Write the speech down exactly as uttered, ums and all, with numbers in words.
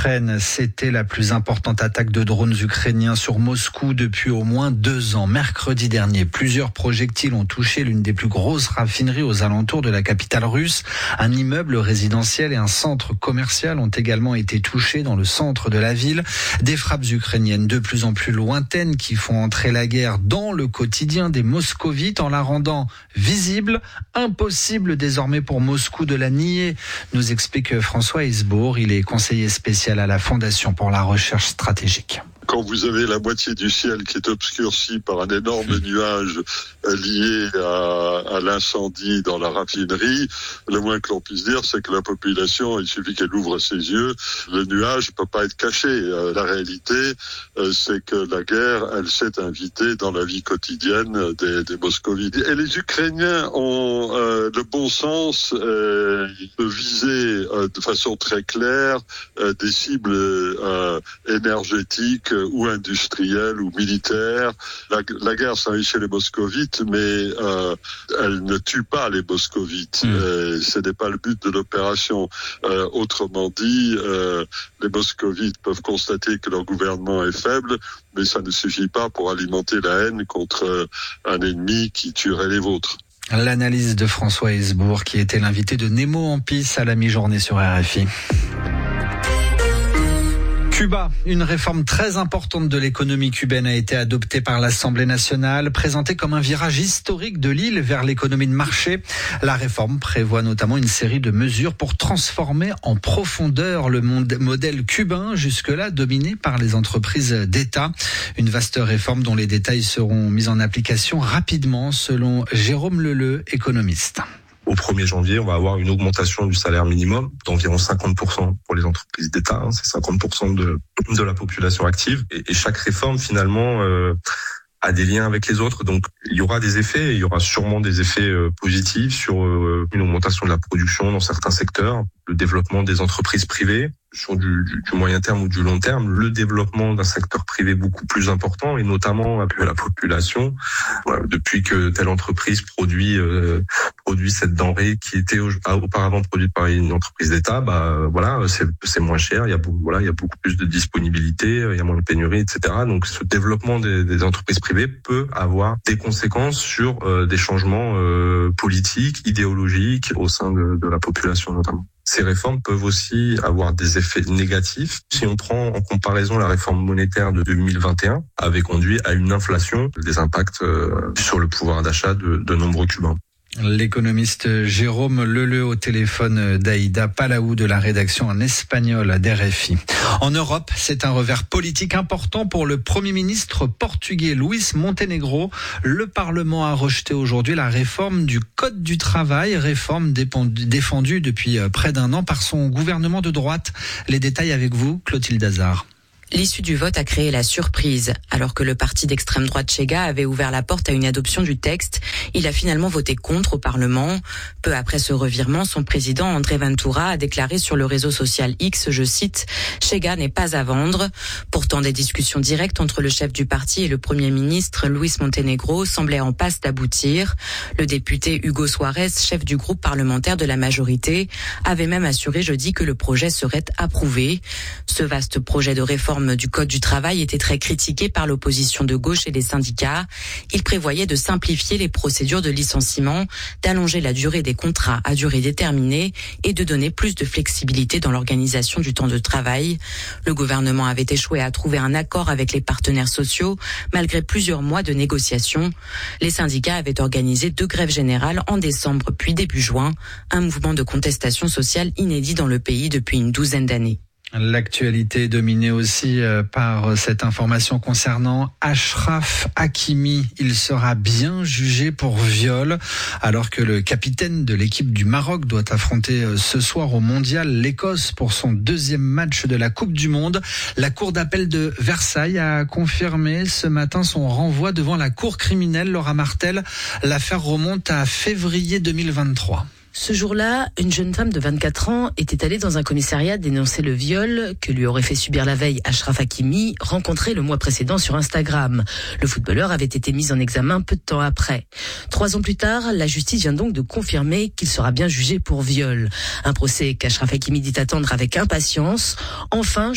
Ukraine. C'était la plus importante attaque de drones ukrainiens sur Moscou depuis au moins deux ans. Mercredi dernier, plusieurs projectiles ont touché l'une des plus grosses raffineries aux alentours de la capitale russe. Un immeuble résidentiel et un centre commercial ont également été touchés dans le centre de la ville. Des frappes ukrainiennes de plus en plus lointaines qui font entrer la guerre dans le quotidien des Moscovites en la rendant visible. Impossible désormais pour Moscou de la nier, nous explique François Hesbourg. Il est conseiller spécial à la Fondation pour la recherche stratégique. Quand vous avez la moitié du ciel qui est obscurci par un énorme nuage lié à, à l'incendie dans la raffinerie, le moins que l'on puisse dire, c'est que la population, il suffit qu'elle ouvre ses yeux, le nuage ne peut pas être caché. La réalité, c'est que la guerre, elle s'est invitée dans la vie quotidienne des, des Moscovites. Et les Ukrainiens ont euh, le bon sens euh, de viser euh, de façon très claire euh, des cibles euh, énergétiques ou industrielle ou militaire. La, la guerre s'envahit chez les Moscovites, mais euh, elle ne tue pas les Moscovites. Mmh. Euh, ce n'est pas le but de l'opération. Euh, autrement dit, euh, les Moscovites peuvent constater que leur gouvernement est faible, mais ça ne suffit pas pour alimenter la haine contre un ennemi qui tuerait les vôtres. L'analyse de François Hesbourg, qui était l'invité de Nemo en pisse à la mi-journée sur R F I. Cuba, une réforme très importante de l'économie cubaine a été adoptée par l'Assemblée nationale, présentée comme un virage historique de l'île vers l'économie de marché. La réforme prévoit notamment une série de mesures pour transformer en profondeur le modèle cubain, jusque-là dominé par les entreprises d'État. Une vaste réforme dont les détails seront mis en application rapidement, selon Jérôme Leleu, économiste. Au premier janvier, on va avoir une augmentation du salaire minimum d'environ cinquante pour cent pour les entreprises d'État. Hein, c'est cinquante pour cent de, de la population active. Et, et chaque réforme, finalement, euh, a des liens avec les autres. Donc, il y aura des effets. Il y aura sûrement des effets euh, positifs sur euh, une augmentation de la production dans certains secteurs, le développement des entreprises privées. Sur du, du, du moyen terme ou du long terme, le développement d'un secteur privé beaucoup plus important, et notamment avec la population. Voilà, depuis que telle entreprise produit euh, produit cette denrée qui était auparavant produite par une entreprise d'État, bah voilà, c'est c'est moins cher. Il y a voilà, il y a beaucoup plus de disponibilité, il y a moins de pénurie, et cetera. Donc, ce développement des, des entreprises privées peut avoir des conséquences sur euh, des changements euh, politiques, idéologiques au sein de, de la population notamment. Ces réformes peuvent aussi avoir des effets négatifs. Si on prend en comparaison la réforme monétaire de deux mille vingt et un, avait conduit à une inflation, des impacts sur le pouvoir d'achat de, de nombreux Cubains. L'économiste Jérôme Leleu au téléphone d'Aïda Palau de la rédaction en espagnol d'R F I. En Europe, c'est un revers politique important pour le Premier ministre portugais Luís Montenegro. Le Parlement a rejeté aujourd'hui la réforme du Code du travail, réforme défendue depuis près d'un an par son gouvernement de droite. Les détails avec vous, Clotilde Hazard. L'issue du vote a créé la surprise. Alors que le parti d'extrême droite Chega avait ouvert la porte à une adoption du texte, il a finalement voté contre au Parlement. Peu après ce revirement, son président André Ventura a déclaré sur le réseau social X, je cite, « Chega n'est pas à vendre ». Pourtant, des discussions directes entre le chef du parti et le Premier ministre Luís Montenegro semblaient en passe d'aboutir. Le député Hugo Suárez, chef du groupe parlementaire de la majorité, avait même assuré jeudi que le projet serait approuvé. Ce vaste projet de réforme du Code du travail était très critiqué par l'opposition de gauche et les syndicats. Il prévoyait de simplifier les procédures de licenciement, d'allonger la durée des contrats à durée déterminée et de donner plus de flexibilité dans l'organisation du temps de travail. Le gouvernement avait échoué à trouver un accord avec les partenaires sociaux malgré plusieurs mois de négociations. Les syndicats avaient organisé deux grèves générales en décembre puis début juin, un mouvement de contestation sociale inédit dans le pays depuis une douzaine d'années. L'actualité est dominée aussi par cette information concernant Achraf Hakimi. Il sera bien jugé pour viol alors que le capitaine de l'équipe du Maroc doit affronter ce soir au Mondial l'Écosse pour son deuxième match de la Coupe du Monde. La Cour d'appel de Versailles a confirmé ce matin son renvoi devant la Cour criminelle. Laura Martel, l'affaire remonte à février deux mille vingt-trois. Ce jour-là, une jeune femme de vingt-quatre ans était allée dans un commissariat dénoncer le viol que lui aurait fait subir la veille Achraf Hakimi, rencontré le mois précédent sur Instagram. Le footballeur avait été mis en examen peu de temps après. Trois ans plus tard, la justice vient donc de confirmer qu'il sera bien jugé pour viol. Un procès qu'Achraf Hakimi dit attendre avec impatience. Enfin,